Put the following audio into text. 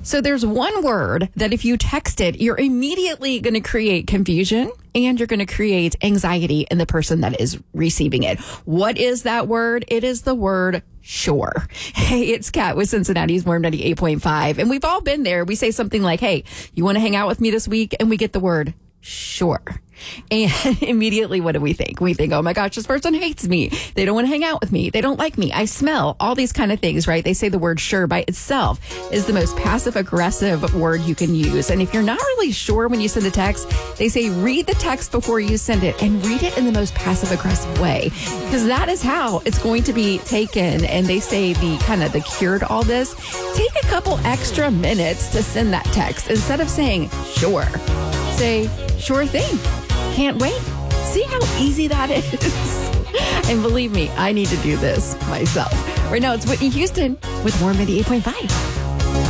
So there's one word that if you text it, you're immediately going to create confusion and you're going to create anxiety in the person that is receiving it. What is that word? It is the word sure. Hey, it's Kat with Cincinnati's Warm 98.5. And we've all been there. We say something like, hey, you want to hang out with me this week? And we get the word sure. And immediately, what do we think? We think, oh my gosh, this person hates me. They don't want to hang out with me. They don't like me. I smell all these kind of things, right? They say the word sure by itself is the most passive aggressive word you can use. And if you're not really sure when you send a text, they say read the text before you send it and read it in the most passive aggressive way, because that is how it's going to be taken. And they say the cure to all this, take a couple extra minutes to send that text. Instead of saying sure, say sure thing. Can't wait. See how easy that is? And believe me, I need to do this myself. Right now, it's Whitney Houston with Warm 98.5.